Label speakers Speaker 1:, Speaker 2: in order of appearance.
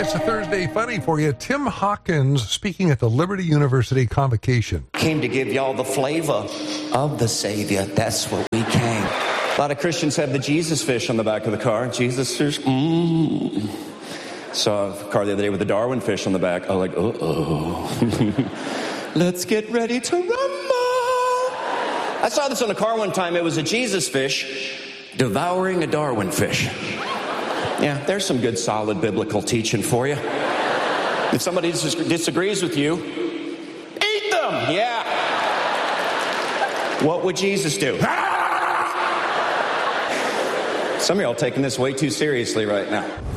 Speaker 1: It's a Thursday funny for you. Tim Hawkins speaking at the Liberty University Convocation.
Speaker 2: Came to give y'all the flavor of the Savior. That's what we came. A lot of Christians have the Jesus fish on the back of the car. Jesus fish. Saw a car the other day with the Darwin fish on the back. I'm like, let's get ready to rumble. I saw this on a car one time. It was a Jesus fish devouring a Darwin fish. Yeah, there's some good, solid biblical teaching for you. If somebody disagrees with you, eat them. Yeah. What would Jesus do? Some of y'all taking this way too seriously right now.